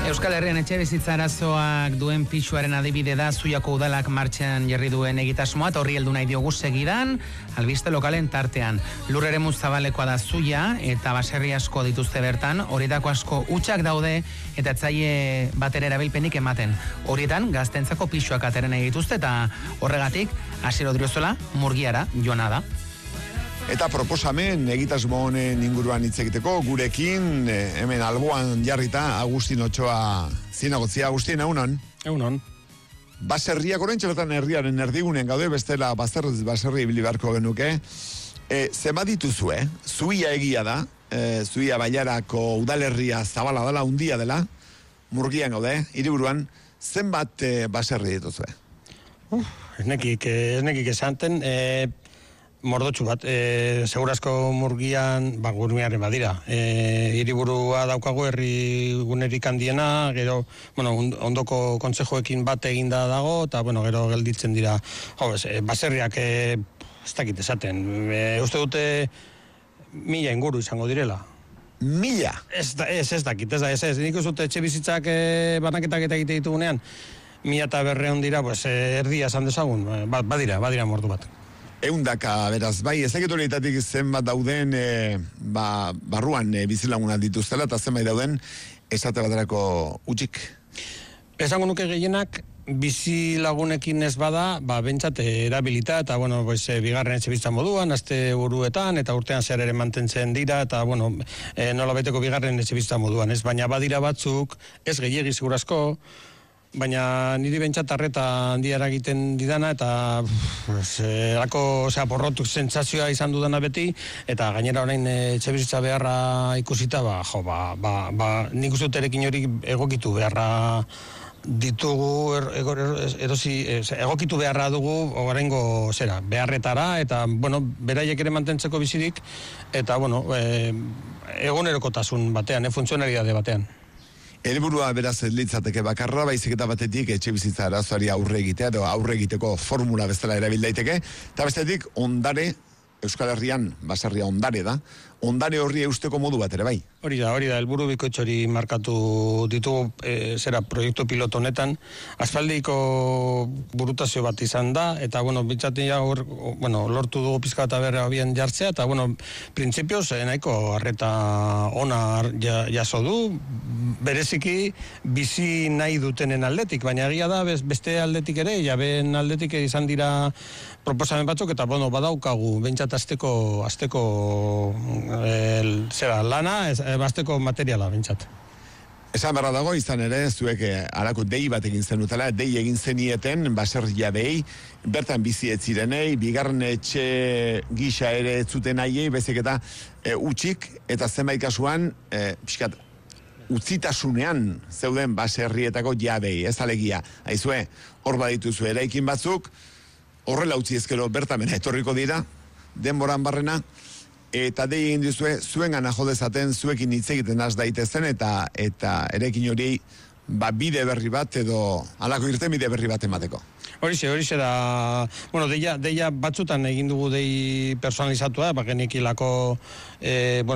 Euskal Herrian etxebizitza arazoak duen pisuaren adibide da Zuiako udalak martxan jarri duen egitasmoa, eta horri heldu nahi diogu segidan, albiste lokalen tartean. Lur eremu zabalekoa da Zuia, eta baserri asko dituzte bertan, horietako asko hutsak daude, eta etzaile batera erabilpenik ematen. Horietan, gaztentzako pisuak ateren nahi dituzte, eta horregatik, Asier Odriozola, Murgiara joana da. Eta proposamen egitasmo honen inguruan hitz egiteko gurekin hemen alboan jarrita Agustin Otxoa zinagotzia. Agustin, egunon? Egunon. Baserriak oraintxe bertan herriaren erdigunen gaude, bestela baserri ibili beharko genuke. Zema dituzue, Zuia egia da, Zuia Bailarako udalerria zabala dela, handia dela, Murgian gaude, hiriburuan, zenbat baserri dituzue? Ez nekik esanten, mordotxu bat, segurazko Murgian, Murgiaren badira. Hiriburua daukagu herri gunerik handiena, gero, ondoko kontzejoekin bat eginda dago, eta, gero gelditzen dira, baserriak, ez dakit esaten, uste dute 1000 inguru izango direla. 1000? Ez dakit, nik uste dute etxe bizitzak banaketak eta egite ditugunean, 1200 dira, erdia esan dezagun, badira mordu bat. Eundaka, beraz, bai, ezakitu horietatik zenbat dauden barruan bizilagunak dituztela, eta zenbait dauden esate baterako utxik. Esango nuke gehienak bizilagunekin ez bada, bentsat erabilita, eta, bigarren etxebizitza moduan, aste buruetan, eta urtean zehar ere mantentzen dira, eta, nola beteko bigarren etxebizitza moduan, ez, baina badira batzuk, ez gehiegi segurazko, baina niri bentsat arreta handia eragiten didana, eta porrotuk sentsazioa izan dudana beti, eta gainera orain etxebizitza beharra ikusita, nik uste dut erekin hori egokitu beharra ditugu, egokitu beharra dugu oraingo beharretara, eta, beraiek ere mantentzeko bizirik, eta, egunerokotasun batean, funtzionalidade batean. Helburua beraz ez litzateke bakarra, baizik eta batetik etxebizitza arazoari aurre egitea, edo aurre egiteko formula bezala erabil daiteke, eta bestetik ondare, Euskal Herrian, baserria ondare da, ondare horri eusteko modu bat ere bai. Hori da, helburu bikoitz hori markatu ditugu proiektu piloto honetan. Aspaldiko burutazio bat izan da, eta, bitzaten lortu dugu pizka bat aberra bien jartzea, eta, printzipioz, nahiko arreta ona jaso du, bereziki bizi nahi dutenen aldetik, baina egia da beste aldetik ere, jaben aldetik izan dira proposamen batzuk, eta, badaukagu, bentsat azteko lana, azteko materiala, bentsat. Esan berra dago, izan ere, zuek alako dei bat egin zenutela, dei egin zenieten, baserria dei, bertan bizi ez zirenei, bigarren etxe gisa ere zuten aiei, bezik eta utxik, eta zenbait kasuan, pixkat, utzitasunean zeuden baserrietako jabei, ez alegia. Aizue, hor badituzu eraikin batzuk, horrela utzi ezkero bertamena etorriko dira, denboran barrena, eta dei egin dizue, zuen gana jodezaten, zuekin hitz egiten az daitezen, eta eraikin hori bide berri bat, edo alako irten bide berri bat emateko. Horixe da, deia batzutan egin dugu dei personalizatua, genikilako,